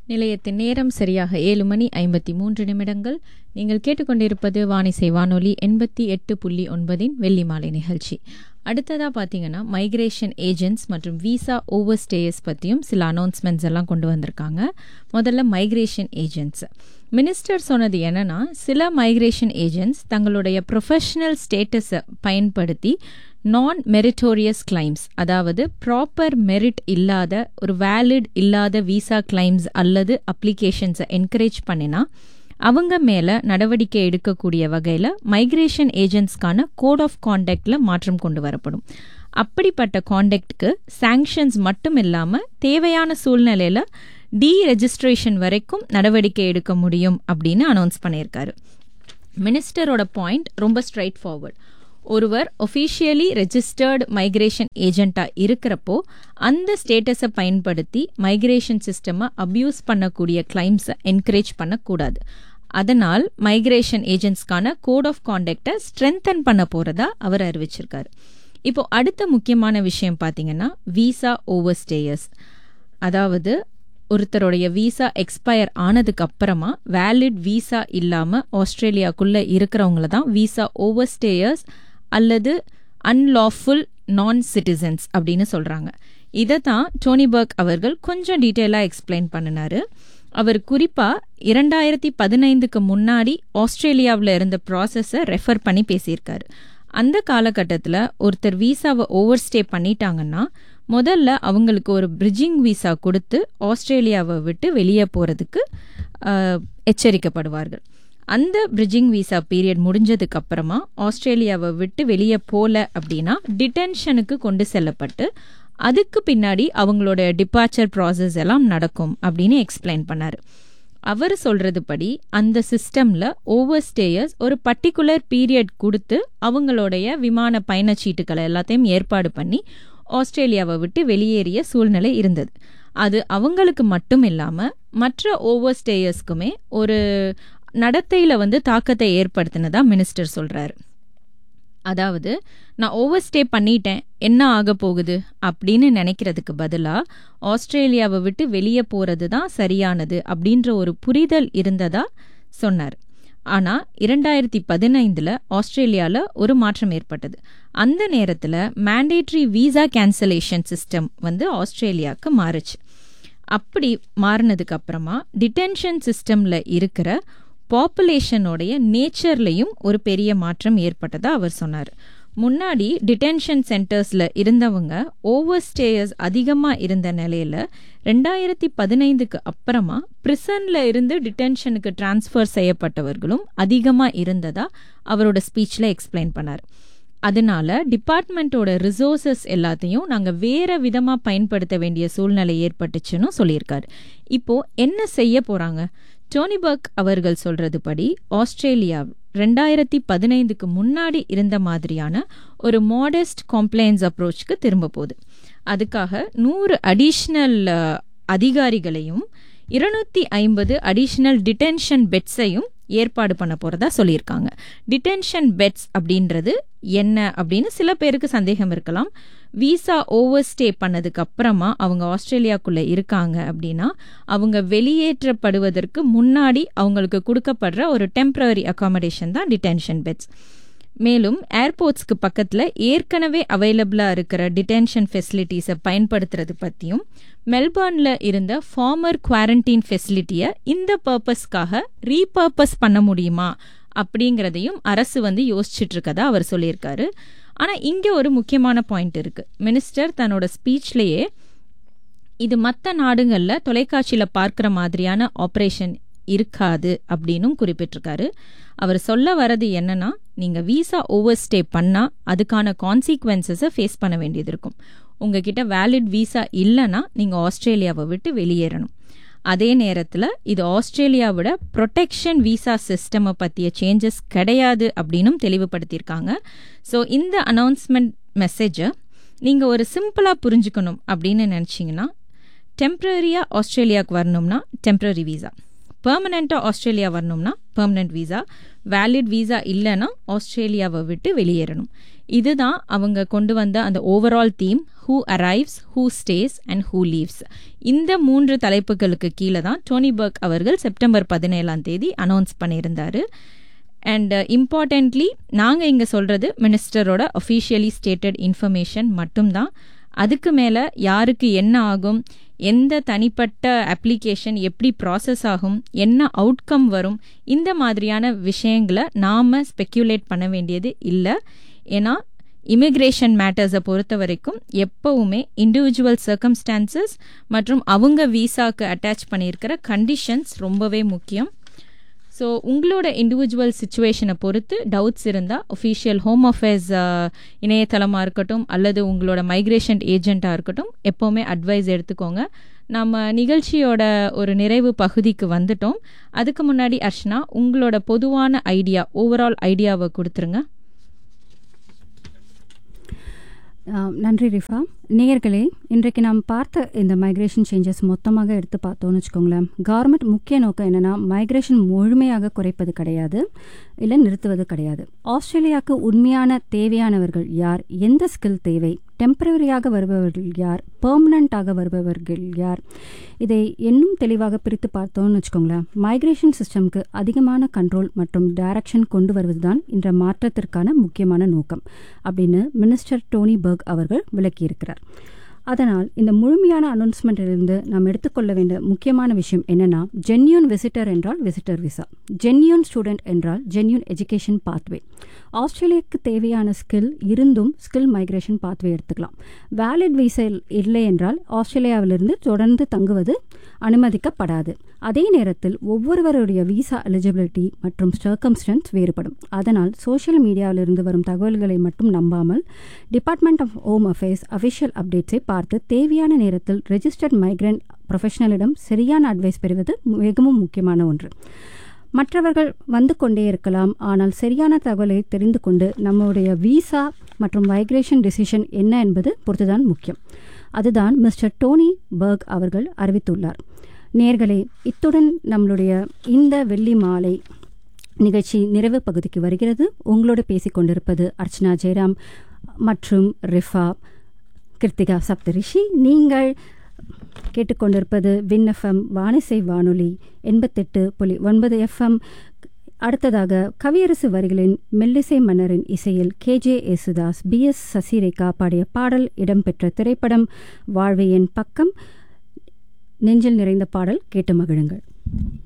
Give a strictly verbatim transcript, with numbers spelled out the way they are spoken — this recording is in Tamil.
நிலையத்தின் நேரம் சரியாக ஏழு மணி ஐம்பத்தி மூன்று நிமிடங்கள். நீங்கள் கேட்டுக்கொண்டிருப்பது வானிசை வானொலி எண்பத்தி எட்டு புள்ளி ஒன்பதின் வெள்ளி மாலை நிகழ்ச்சி. அடுத்ததாக பார்த்தீங்கன்னா மைக்ரேஷன் ஏஜென்ட்ஸ் மற்றும் விசா ஓவர் ஸ்டேயர்ஸ் பற்றியும் சில அனௌன்ஸ்மெண்ட்ஸ் எல்லாம் கொண்டு வந்திருக்காங்க. முதல்ல மைக்ரேஷன் ஏஜென்ட்ஸ். மினிஸ்டர் சொன்னது என்னன்னா, சில மைக்ரேஷன் ஏஜென்ட்ஸ் தங்களுடைய ப்ரொஃபஷனல் ஸ்டேட்டஸை பயன்படுத்தி நான் மெரிட்டோரியஸ் கிளைம்ஸ், அதாவது ப்ராப்பர் மெரிட் இல்லாத ஒரு வேலிட் இல்லாத விசா கிளைம்ஸ் அல்லது அப்ளிகேஷன்ஸை என்கரேஜ் பண்ணினா அவங்க மேலே நடவடிக்கை எடுக்கக்கூடிய வகையில் மைக்ரேஷன் ஏஜென்ட்ஸ்க்கான கோட் ஆஃப் கான்டக்டில் மாற்றம் கொண்டு வரப்படும். அப்படிப்பட்ட கான்டக்டுக்கு சாங்ஷன்ஸ் மட்டும் இல்லாமல் தேவையான சூழ்நிலையில் டி ரெஜிஸ்ட்ரேஷன் வரைக்கும் நடவடிக்கை எடுக்க முடியும் அப்படின்னு அனௌன்ஸ் பண்ணியிருக்காரு. மினிஸ்டரோட பாயிண்ட் ரொம்ப ஸ்ட்ரைட் ஃபார்வர்ட். ஒருவர் ஒஃபிஷியலி ரெஜிஸ்டர்டு மைக்ரேஷன் ஏஜென்ட்டாக இருக்கிறப்போ அந்த ஸ்டேட்டஸை பயன்படுத்தி மைக்ரேஷன் சிஸ்டமை அப்யூஸ் பண்ணக்கூடிய கிளைம்ஸை என்கரேஜ் பண்ணக்கூடாது. அதனால் மைக்ரேஷன் ஏஜென்ட்ஸ்க்கான கோட் ஆஃப் கான்டக்டை ஸ்ட்ரென்தன் பண்ண போகிறதா அவர் அறிவிச்சிருக்காரு. இப்போ அடுத்த முக்கியமான விஷயம் பார்த்தீங்கன்னா விசா ஓவர் ஸ்டேயர்ஸ். அதாவது ஒருத்தருடைய விசா எக்ஸ்பயர் ஆனதுக்கு அப்புறமா வேலிட் விசா இல்லாமல் ஆஸ்திரேலியாக்குள்ளே இருக்கிறவங்கள தான் விசா ஓவர் ஸ்டேயர்ஸ் அல்லது அன்லாஃபுல் நான் சிட்டிசன்ஸ் அப்படின்னு சொல்கிறாங்க. இதை தான் டோனி பர்க் அவர்கள் கொஞ்சம் டீட்டெயிலாக எக்ஸ்பிளைன் பண்ணினார். அவர் குறிப்பாக இரண்டாயிரத்தி பதினைந்துக்கு முன்னாடி ஆஸ்திரேலியாவில் இருந்த ப்ராசஸை ரெஃபர் பண்ணி பேசியிருக்காரு. அந்த காலகட்டத்தில் ஒருத்தர் விசாவை ஓவர் ஸ்டே பண்ணிட்டாங்கன்னா முதல்ல அவங்களுக்கு ஒரு பிரிட்ஜிங் விசா கொடுத்து ஆஸ்திரேலியாவை விட்டு வெளியே போகிறதுக்கு எச்சரிக்கப்படுவார்கள். அந்த பிரிட்ஜிங் விசா பீரியட் முடிஞ்சதுக்கு அப்புறமா ஆஸ்திரேலியாவை விட்டு வெளியே போல அப்படின்னா டிடென்ஷனுக்கு கொண்டு செல்லப்பட்டு அதுக்கு பின்னாடி அவங்களோட டிபார்ச்சர் ப்ராசஸ் எல்லாம் நடக்கும் அப்படின்னு எக்ஸ்பிளைன் பண்ணார். அவர் சொல்றது படி அந்த சிஸ்டம்ல ஓவர் ஸ்டேயர்ஸ் ஒரு பர்டிகுலர் பீரியட் கொடுத்து அவங்களுடைய விமான பயணச்சீட்டுகளை எல்லாத்தையும் ஏற்பாடு பண்ணி ஆஸ்திரேலியாவை விட்டு வெளியேறிய சூழ்நிலை இருந்தது. அது அவங்களுக்கு மட்டும் இல்லாமல் மற்ற ஓவர் ஸ்டேயர்ஸ்க்குமே ஒரு நடத்தையில் வந்து தாக்கத்தை ஏற்படுத்தினதா மினிஸ்டர் சொல்கிறாரு. அதாவது நான் ஓவர் ஸ்டே பண்ணிட்டேன், என்ன ஆக போகுது அப்படின்னு நினைக்கிறதுக்கு பதிலாக ஆஸ்திரேலியாவை விட்டு வெளியே போகிறது தான் சரியானது அப்படின்ற ஒரு புரிதல் இருந்ததா சொன்னார். ஆனால் இரண்டாயிரத்தி பதினைந்தில் ஆஸ்திரேலியாவில் ஒரு மாற்றம் ஏற்பட்டது. அந்த நேரத்தில் மேண்டேட்ரி விசா கேன்சலேஷன் சிஸ்டம் வந்து ஆஸ்திரேலியாவுக்கு மாறுச்சு. அப்படி மாறினதுக்கு அப்புறமா டிடென்ஷன் சிஸ்டமில் இருக்கிற பாப்புலேஷனோடைய நேச்சர்லையும் ஒரு பெரிய மாற்றம் ஏற்பட்டதா அவர் சொன்னார். முன்னாடி டிடென்ஷன் சென்டர்ஸில் இருந்தவங்க ஓவர் ஸ்டேயர்ஸ் அதிகமாக இருந்த நிலையில் ரெண்டாயிரத்தி பதினைந்துக்கு அப்புறமா பிரிசனில் இருந்து டிடென்ஷனுக்கு டிரான்ஸ்ஃபர் செய்யப்பட்டவர்களும் அதிகமாக இருந்ததா அவரோட ஸ்பீச்சில் எக்ஸ்பிளைன் பண்ணார். அதனால டிபார்ட்மெண்ட்டோட ரிசோர்சஸ் எல்லாத்தையும் நாங்கள் வேற விதமாக பயன்படுத்த வேண்டிய சூழ்நிலை ஏற்பட்டுச்சுன்னு சொல்லியிருக்காரு. இப்போ என்ன செய்ய போகிறாங்க? டோனி பர்க் அவர்கள் சொல்றது படி ஆஸ்திரேலியா ரெண்டாயிரத்தி பதினைந்துக்கு முன்னாடி இருந்த மாதிரியான ஒரு மாடஸ்ட் காம்ப்ளைன்ஸ் அப்ரோச்சுக்கு திரும்ப போகுது. அதுக்காக நூறு அடிஷ்னல் அதிகாரிகளையும் இருநூத்தி ஐம்பது அடிஷ்னல் டிடென்ஷன் பெட்ஸையும் ஏற்பாடு பண்ண போறதா சொல்லியிருக்காங்க. டிடென்ஷன் பெட்ஸ் அப்படின்றது என்ன அப்படின்னு சில பேருக்கு சந்தேகம் இருக்கலாம். விசா ஓவர் ஸ்டே பண்ணதுக்கு அப்புறமா அவங்க ஆஸ்திரேலியாக்குள்ள இருக்காங்க அப்படின்னா அவங்க வெளியேற்றப்படுவதற்கு முன்னாடி அவங்களுக்கு கொடுக்கப்படுற ஒரு டெம்பரரி அகாமடேஷன் தான் டிடென்ஷன் பெட்ஸ். மேலும் ஏர்போர்ட்ஸ்க்கு பக்கத்தில் ஏற்கனவே அவைலபிளாக இருக்கிற டிடென்ஷன் ஃபெசிலிட்டிஸை பயன்படுத்துறது பற்றியும் மெல்பர்னில் இருந்த ஃபார்மர் குவாரண்டைன் ஃபெசிலிட்டியை இந்த பர்பஸ்க்காக ரீபர்பஸ் பண்ண முடியுமா அப்படிங்கிறதையும் அரசு வந்து யோசிச்சுட்டு இருக்கதா அவர் சொல்லியிருக்காரு. ஆனால் இங்கே ஒரு முக்கியமான பாயிண்ட் இருக்குது. மினிஸ்டர் தன்னோட ஸ்பீச்லேயே இது மற்ற நாடுகளில் தொலைக்காட்சியில் பார்க்குற மாதிரியான ஆப்ரேஷன் இருக்காது அப்படின்னும் குறிப்பிட்டிருக்காரு. அவர் சொல்ல வர்றது என்னன்னா, நீங்கள் விசா ஓவர் ஸ்டே பண்ணால் அதுக்கான கான்சிக்வன்சஸை ஃபேஸ் பண்ண வேண்டியது இருக்கும். உங்ககிட்ட வேலிட் விசா இல்லைன்னா நீங்கள் ஆஸ்திரேலியாவை விட்டு வெளியேறணும். அதே நேரத்தில் இது ஆஸ்திரேலியாவோட ப்ரொடெக்ஷன் விசா சிஸ்டமை பற்றிய சேஞ்சஸ் கிடையாது அப்படின்னும் தெளிவுபடுத்தியிருக்காங்க. ஸோ இந்த அனௌன்ஸ்மெண்ட் மெசேஜை நீங்கள் ஒரு சிம்பிளாக புரிஞ்சுக்கணும் அப்படின்னு நினச்சிங்கன்னா, டெம்ப்ரரியாக ஆஸ்திரேலியாவுக்கு வரணும்னா டெம்ப்ரரி விசா, பெர்மனெண்ட்டாக ஆஸ்திரேலியா வரணும்னா பெர்மனெண்ட் விசா, வேலிட் விசா இல்லைன்னா ஆஸ்திரேலியாவை விட்டு வெளியேறணும். இதுதான் அவங்க கொண்டு வந்த அந்த overall theme, who arrives, who stay and who leaves. இந்த மூன்று தலைப்புகளுக்கு கீழே தான் டோனி பர்க் அவர்கள் செப்டம்பர் பதினேழாம் தேதி அனௌன்ஸ் பண்ணியிருந்தாரு. அண்ட் இம்பார்ட்டன்ட்லி நாங்கள் இங்கே சொல்கிறது மினிஸ்டரோட அஃபிஷியலி ஸ்டேட்டட் இன்ஃபர்மேஷன் மட்டும்தான். அதுக்கு மேலே யாருக்கு என்ன ஆகும், எந்த தனிப்பட்ட அப்ளிகேஷன் எப்படி ப்ராசஸ் ஆகும், என்ன அவுட்கம் வரும், இந்த மாதிரியான விஷயங்களை நாம் ஸ்பெக்யூலேட் பண்ண வேண்டியது இல்லை. ஏன்னா இமிக்ரேஷன் மேட்டர்ஸை பொறுத்த வரைக்கும் எப்போவுமே இண்டிவிஜுவல் சர்க்கம்ஸ்டான்சஸ் மற்றும் அவங்க வீசாக்கு அட்டாச் பண்ணியிருக்கிற கண்டிஷன்ஸ் ரொம்பவே முக்கியம். ஸோ உங்களோட இண்டிவிஜுவல் சுச்சுவேஷனை பொறுத்து டவுட்ஸ் இருந்தால் ஒஃபிஷியல் ஹோம் அஃபேர்ஸ் இணையதளமாக இருக்கட்டும் அல்லது உங்களோட மைக்ரேஷன் ஏஜெண்ட்டாக இருக்கட்டும் எப்போவுமே அட்வைஸ் எடுத்துக்கோங்க. நம்ம நிகழ்ச்சியோட ஒரு நிறைவு பகுதிக்கு வந்துட்டோம். அதுக்கு முன்னாடி அர்ச்சனா உங்களோட பொதுவான ஐடியா, ஓவரால் ஐடியாவை கொடுத்துருங்க. நன்றி ரிஃபா. நேயர்களே, இன்றைக்கு நாம் பார்த்த இந்த மைக்ரேஷன் சேஞ்சஸ் மொத்தமாக எடுத்து பார்த்தோன்னு வச்சுக்கோங்களேன். கவர்மெண்ட் முக்கிய நோக்கம் என்னென்னா மைக்ரேஷன் முழுமையாக குறைப்பது கிடையாது, இல்லை நிறுத்துவது கிடையாது. ஆஸ்திரேலியாவுக்கு உண்மையான தேவையானவர்கள் யார், எந்த ஸ்கில் தேவை, டெம்பரரியாக வருபவர்கள் யார், பெர்மனண்ட்டாக வருபவர்கள் யார், இதை இன்னும் தெளிவாக பிரித்து பார்த்தோன்னு வச்சுக்கோங்களேன். மைக்ரேஷன் சிஸ்டம்க்கு அதிகமான கண்ட்ரோல் மற்றும் டைரக்ஷன் கொண்டு வருவது தான் இந்த மாற்றத்திற்கான முக்கியமான நோக்கம் அப்படின்னு மினிஸ்டர் டோனி பர்க் அவர்கள் விளக்கியிருக்கிறார். அதனால் இந்த முழுமையான அனௌன்ஸ்மெண்ட்டிலிருந்து நாம் எடுத்துக்கொள்ள வேண்டிய முக்கியமான விஷயம் என்னென்னா, ஜென்யூன் விசிட்டர் என்றால் விசிட்டர் விசா, ஜென்யூன் ஸ்டூடெண்ட் என்றால் ஜென்யூன் எஜுகேஷன் பாத்வே. ஆஸ்திரேலியாவுக்கு தேவையான ஸ்கில் இருந்தும் ஸ்கில் மைக்ரேஷன் பாத்வே எடுத்துக்கலாம். வேலிட் விசா இல்லை என்றால் ஆஸ்திரேலியாவிலிருந்து தொடர்ந்து தங்குவது அனுமதிக்கப்படாது. அதே நேரத்தில் ஒவ்வொருவருடைய விசா எலிஜிபிலிட்டி மற்றும் சர்க்கம்ஸ்டன்ஸ் வேறுபடும். அதனால் சோஷியல் மீடியாவிலிருந்து வரும் தகவல்களை மட்டும் நம்பாமல் department of home affairs official அப்டேட்ஸை பார்த்து தேவையான நேரத்தில் ரெஜிஸ்டர்ட் மைக்ரண்ட் ப்ரொஃபஷனலிடம் சரியான அட்வைஸ் பெறுவது மிகவும் முக்கியமான ஒன்று. மற்றவர்கள் வந்து கொண்டே இருக்கலாம், ஆனால் சரியான தகவலை தெரிந்து கொண்டு நம்முடைய விசா மற்றும் மைக்ரேஷன் டிசிஷன் என்ன என்பது பொறுத்துதான் முக்கியம். அதுதான் மிஸ்டர் டோனி பர்க் அவர்கள் அறிவித்துள்ளார். நேர்களே, இத்துடன் நம்மளுடைய இந்த வெள்ளி மாலை நிகழ்ச்சி நிறைவு பகுதிக்கு வருகிறது. உங்களோடு பேசிக்கொண்டிருப்பது அர்ச்சனா ஜெயராம் மற்றும் ரிஃபா கிருத்திகா சப்தரிஷி. நீங்கள் கேட்டுக்கொண்டிருப்பது வின் எஃப்எம் வானிசை வானொலி எண்பத்தெட்டு புள்ளி ஒன்பது எஃப்எம். அடுத்ததாக கவியரசு வரிகளின் மெல்லிசை மன்னரின் இசையில் K J Yesudas, B S Sasirekha பாடிய பாடல் இடம்பெற்ற திரைப்படம் வாழ்வு என் பக்கம். நெஞ்சில் நிறைந்த பாடல் கேட்டு மகிழுங்கள்.